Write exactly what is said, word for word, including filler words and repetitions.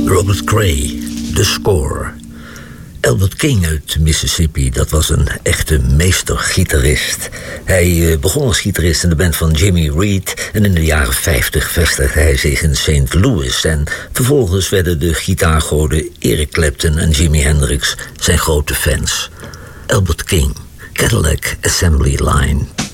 Robert Cray, de score. Albert King uit Mississippi, dat was een echte meestergitarist. Hij begon als gitarist in de band van Jimmy Reed en in de jaren vijftig vestigde hij zich in Saint Louis. En vervolgens werden de gitaargoden Eric Clapton en Jimi Hendrix zijn grote fans. Albert King, Cadillac Assembly Line.